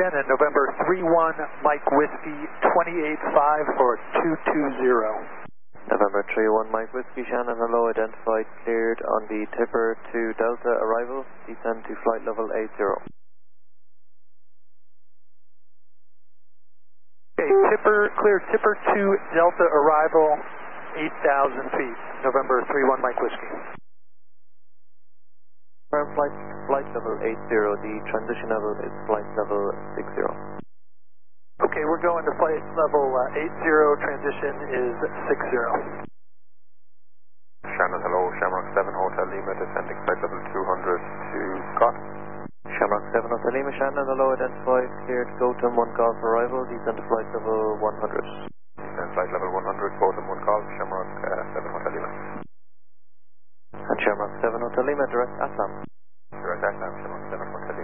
Shannon, November 31, Mike Whiskey, 28.5 for 220. November 31, Mike Whiskey, Shannon, hello, identified, cleared on the Tipper to Delta, arrival, descend to flight level 80. Okay, clear Tipper to Delta, arrival, 8,000 feet, November 31, Mike Whiskey. Current flight level 80, the transition level is flight level 60. Okay, we're going to flight level 80, transition is 60. Shannon, hello, Shamrock 7 Hotel Lima, descending flight level 200 to Scott. Shamrock 7 Hotel Lima, Shannon, hello, identified, cleared, Gotham, 1 call for arrival, descend to flight level 100. Descend flight level 100, Gotham, 1 call, Shamrock 7 Hotel Lima. And Shamrock 7 Hotel Lima, direct Assam. Direct Assam, Shamrock 7 Hotel Lima.